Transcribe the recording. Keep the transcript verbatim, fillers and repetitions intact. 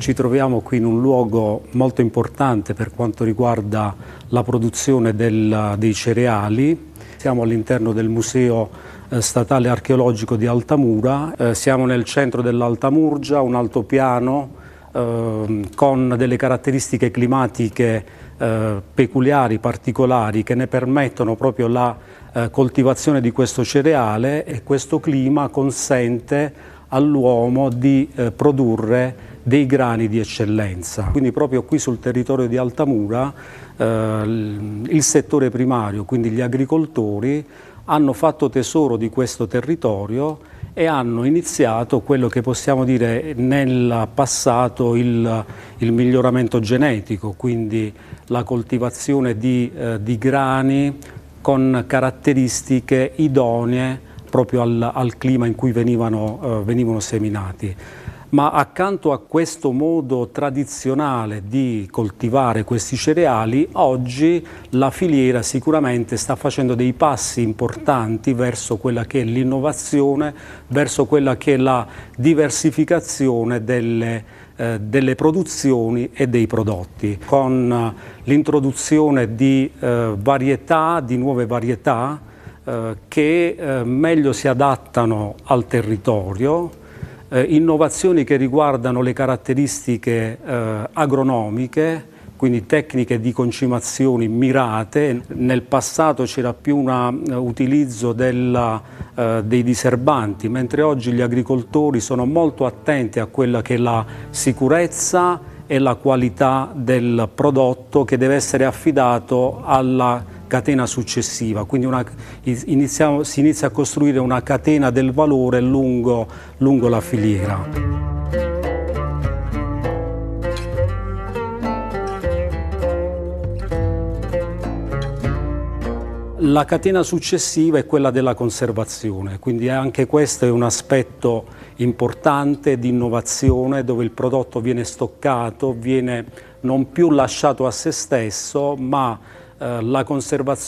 Ci troviamo qui in un luogo molto importante per quanto riguarda la produzione del, dei cereali. Siamo all'interno del Museo eh, Statale Archeologico di Altamura, eh, siamo nel centro dell'Alta Murgia, un altopiano eh, con delle caratteristiche climatiche eh, peculiari, particolari, che ne permettono proprio la eh, coltivazione di questo cereale, e questo clima consente all'uomo di eh, produrre dei grani di eccellenza. Quindi proprio qui sul territorio di Altamura eh, il settore primario, quindi gli agricoltori, hanno fatto tesoro di questo territorio e hanno iniziato quello che possiamo dire nel passato il, il miglioramento genetico, quindi la coltivazione di, eh, di grani con caratteristiche idonee proprio al, al clima in cui venivano, eh, venivano seminati. Ma accanto a questo modo tradizionale di coltivare questi cereali, oggi la filiera sicuramente sta facendo dei passi importanti verso quella che è l'innovazione, verso quella che è la diversificazione delle, eh, delle produzioni e dei prodotti, con eh, l'introduzione di eh, varietà, di nuove varietà eh, che eh, meglio si adattano al territorio. Eh, innovazioni che riguardano le caratteristiche eh, agronomiche, quindi tecniche di concimazioni mirate. Nel passato c'era più un uh, utilizzo della, uh, dei diserbanti, mentre oggi gli agricoltori sono molto attenti a quella che è la sicurezza e la qualità del prodotto, che deve essere affidato alla catena successiva, quindi una, iniziamo, si inizia a costruire una catena del valore lungo, lungo la filiera. La catena successiva è quella della conservazione, quindi anche questo è un aspetto importante di innovazione, dove il prodotto viene stoccato, viene non più lasciato a se stesso, ma eh, la conservazione